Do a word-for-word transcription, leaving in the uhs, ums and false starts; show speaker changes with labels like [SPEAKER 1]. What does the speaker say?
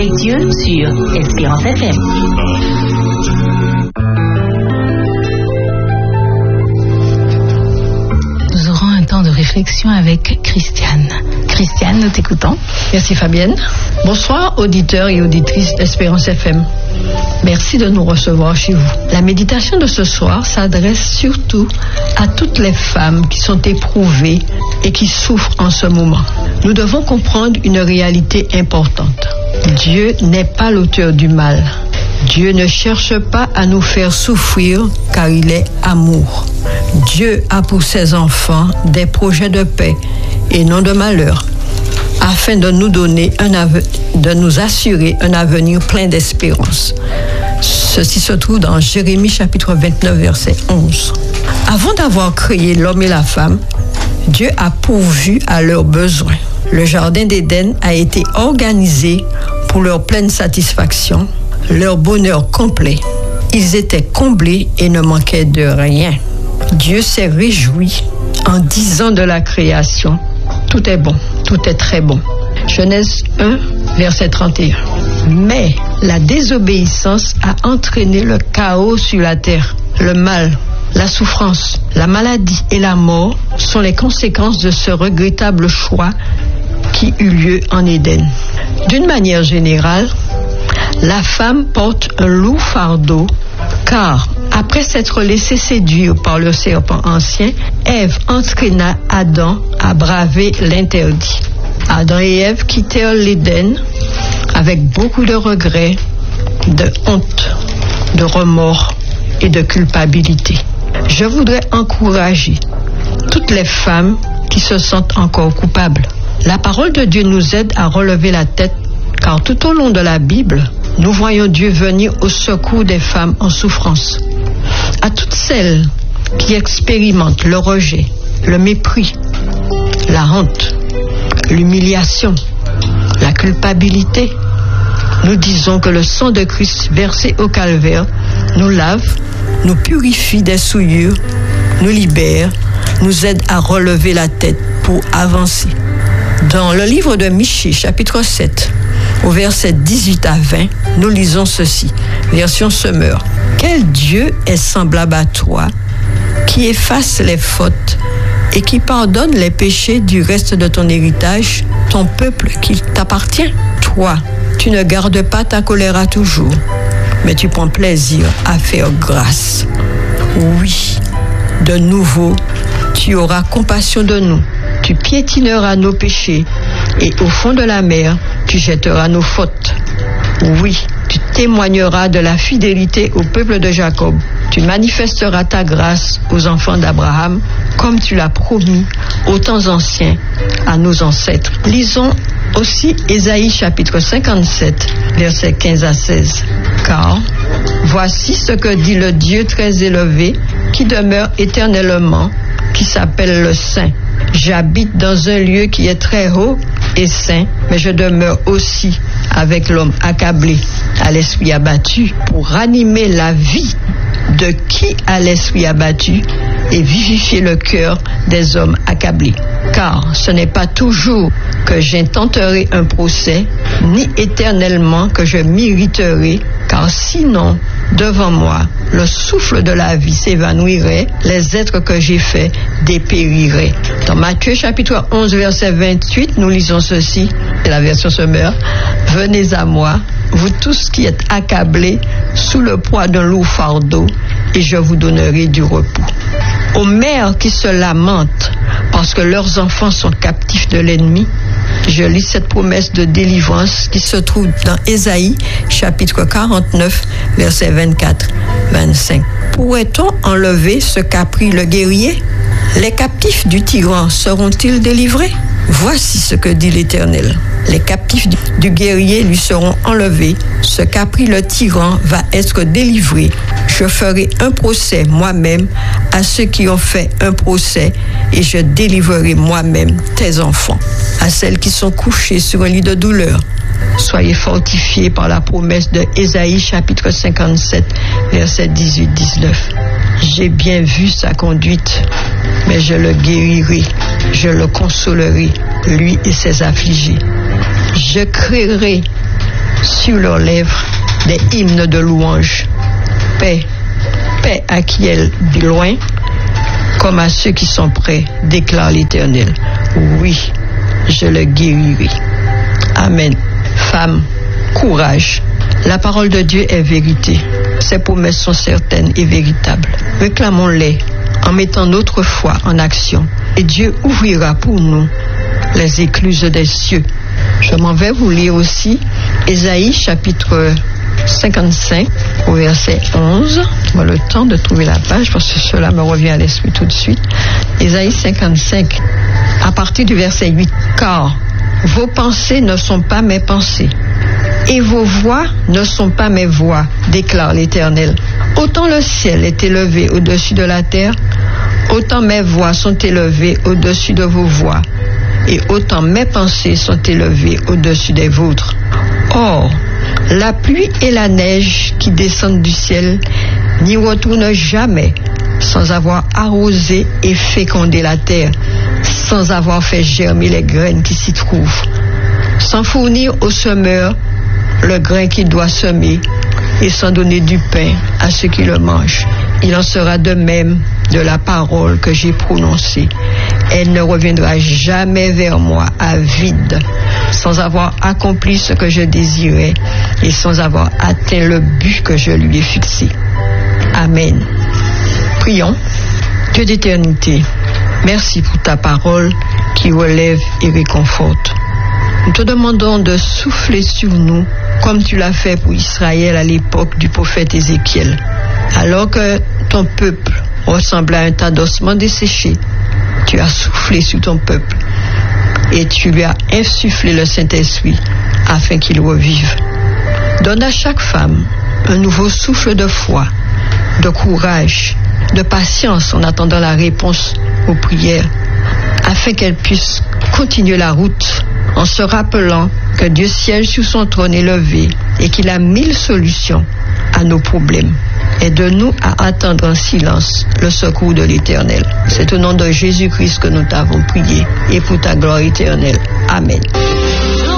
[SPEAKER 1] avec Dieu sur Espérance F M. Nous aurons un temps de réflexion avec Christiane. Christiane, nous t'écoutons.
[SPEAKER 2] Merci Fabienne. Bonsoir auditeurs et auditrices d'Espérance F M. Merci de nous recevoir chez vous. La méditation de ce soir s'adresse surtout à toutes les femmes qui sont éprouvées et qui souffrent en ce moment. Nous devons comprendre une réalité importante. Dieu n'est pas l'auteur du mal. Dieu ne cherche pas à nous faire souffrir car il est amour. Dieu a pour ses enfants des projets de paix et non de malheur, afin de nous donner un ave- de nous assurer un avenir plein d'espérance. Ceci se trouve dans Jérémie chapitre vingt-neuf, verset onze. Avant d'avoir créé l'homme et la femme, Dieu a pourvu à leurs besoins. Le jardin d'Éden a été organisé pour leur pleine satisfaction, leur bonheur complet. Ils étaient comblés et ne manquaient de rien. Dieu s'est réjoui en disant de la création: tout est bon, tout est très bon. Genèse un, verset trente et un. Mais la désobéissance a entraîné le chaos sur la terre. Le mal, la souffrance, la maladie et la mort sont les conséquences de ce regrettable choix qui eut lieu en Éden. D'une manière générale, la femme porte un lourd fardeau, car après s'être laissée séduire par le serpent ancien, Ève entraîna Adam à braver l'interdit. Adam et Ève quittèrent l'Éden avec beaucoup de regrets, de honte, de remords et de culpabilité. Je voudrais encourager toutes les femmes qui se sentent encore coupables. La parole de Dieu nous aide à relever la tête, car tout au long de la Bible, nous voyons Dieu venir au secours des femmes en souffrance. À toutes celles qui expérimentent le rejet, le mépris, la honte, l'humiliation, la culpabilité, nous disons que le sang de Christ versé au calvaire nous lave, nous purifie des souillures, nous libère, nous aide à relever la tête pour avancer. Dans le livre de Michée, chapitre sept, au verset dix-huit à vingt, nous lisons ceci, version Semeur. Quel Dieu est semblable à toi, qui efface les fautes et qui pardonne les péchés du reste de ton héritage, ton peuple qui t'appartient? Toi, tu ne gardes pas ta colère à toujours, mais tu prends plaisir à faire grâce. Oui, de nouveau, tu auras compassion de nous. Tu piétineras nos péchés et au fond de la mer, tu jetteras nos fautes. Oui, tu témoigneras de la fidélité au peuple de Jacob. Tu manifesteras ta grâce aux enfants d'Abraham, comme tu l'as promis aux temps anciens à nos ancêtres. Lisons aussi Ésaïe chapitre cinquante-sept, versets quinze à seize. Car voici ce que dit le Dieu très élevé, qui demeure éternellement, qui s'appelle le Saint. J'habite dans un lieu qui est très haut et saint, mais je demeure aussi avec l'homme accablé, à l'esprit abattu, pour ranimer la vie de qui a l'esprit abattu et vivifier le cœur des hommes accablés. Car ce n'est pas toujours que j'intenterai un procès, ni éternellement que je m'irriterai, car sinon, devant moi, le souffle de la vie s'évanouirait, les êtres que j'ai faits dépériraient. Dans Matthieu chapitre onze, verset vingt-huit, nous lisons ceci, c'est la version Semeur. Venez à moi, vous tous qui êtes accablés sous le poids d'un lourd fardeau, et je vous donnerai du repos. Aux mères qui se lamentent parce que leurs enfants sont captifs de l'ennemi, je lis cette promesse de délivrance qui se trouve dans Ésaïe, chapitre quarante-neuf, versets vingt-quatre à vingt-cinq. Pourrait-on enlever ce qu'a pris le guerrier? Les captifs du tyran seront-ils délivrés? Voici ce que dit l'Éternel. Les captifs du guerrier lui seront enlevés. Ce qu'a pris le tyran va être délivré. Je ferai un procès moi-même à ceux qui ont fait un procès et je délivrerai moi-même tes enfants. À celles qui sont couchées sur un lit de douleur, soyez fortifiés par la promesse de Ésaïe chapitre cinquante-sept, versets dix-huit à dix-neuf. J'ai bien vu sa conduite, mais je le guérirai, je le consolerai, lui et ses affligés. Je créerai sur leurs lèvres des hymnes de louange. Paix, paix à qui est loin, comme à ceux qui sont près, déclare l'Éternel. Oui, je le guérirai. Amen. Femme, courage. La parole de Dieu est vérité. Ses promesses sont certaines et véritables. Réclamons-les en mettant notre foi en action. Et Dieu ouvrira pour nous les écluses des cieux. Je m'en vais vous lire aussi Ésaïe chapitre cinquante-cinq au verset onze. On a le temps de trouver la page parce que cela me revient à l'esprit tout de suite. Ésaïe cinquante-cinq à partir du verset huit. Car vos pensées ne sont pas mes pensées et vos voix ne sont pas mes voix, déclare l'Éternel. Autant le ciel est élevé au-dessus de la terre, autant mes voix sont élevées au-dessus de vos voix, et autant mes pensées sont élevées au-dessus des vôtres. Or, la pluie et la neige qui descendent du ciel n'y retournent jamais sans avoir arrosé et fécondé la terre, sans avoir fait germer les graines qui s'y trouvent, sans fournir au semeur le grain qu'il doit semer et sans donner du pain à ceux qui le mangent. Il en sera de même de la parole que j'ai prononcée. Elle ne reviendra jamais vers moi à vide, sans avoir accompli ce que je désirais et sans avoir atteint le but que je lui ai fixé. Amen. Prions. Dieu d'éternité, merci pour ta parole qui relève et réconforte. Nous te demandons de souffler sur nous comme tu l'as fait pour Israël à l'époque du prophète Ézéchiel. Alors que ton peuple ressemblait à un tas d'ossements desséchés, tu as soufflé sur ton peuple et tu lui as insufflé le Saint-Esprit afin qu'il revive. Donne à chaque femme un nouveau souffle de foi, de courage, de patience en attendant la réponse aux prières, afin qu'elle puisse continuer la route en se rappelant que Dieu siège sur son trône élevé et qu'il a mille solutions à nos problèmes. Aide-nous à attendre en silence le secours de l'Éternel. C'est au nom de Jésus-Christ que nous t'avons prié et pour ta gloire éternelle. Amen.